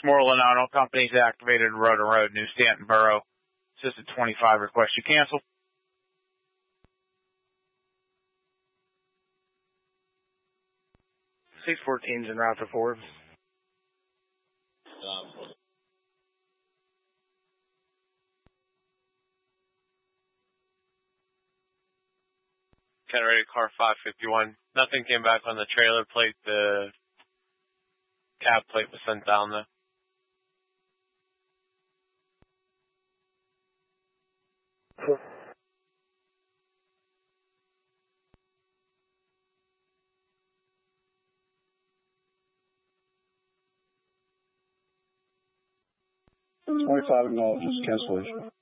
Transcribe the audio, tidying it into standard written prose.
Westmoreland Auto Company's activated Road to Road, New Stanton Borough. System 25 request you cancel. 614's en route to Forbes. Generated car 551. Nothing came back on the trailer plate. The cab plate was sent down though. $25 acknowledges cancellation.